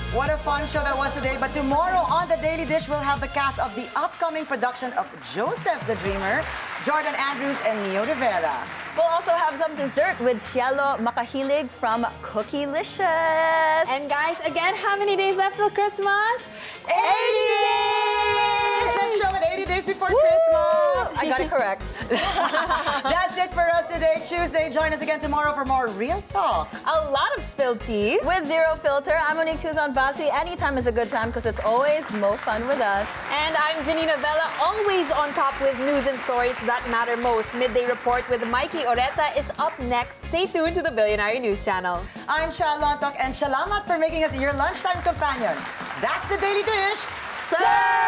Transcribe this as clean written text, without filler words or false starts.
What a fun show that was today. But tomorrow on The Daily Dish, we'll have the cast of the upcoming production of Joseph the Dreamer, Jordan Andrews, and Neo Rivera. We'll also have some dessert with Cielo Makahilig from Cookielicious. And guys, again, how many days left till Christmas? 80 days! Let's show it 80 days before Christmas. I got it correct. That's it for us today, Tuesday. Join us again tomorrow for more Real Talk. A lot of spilled tea. With Zero Filter, I'm Monique Tuzon Basi. Anytime is a good time because it's always more fun with us. And I'm Janina Vela, always on top with news and stories that matter most. Midday Report with Mikey Oreta is up next. Stay tuned to the Billionaire News Channel. I'm Cha Lontok, and salamat for making us your lunchtime companion. That's The Daily Dish. Sir!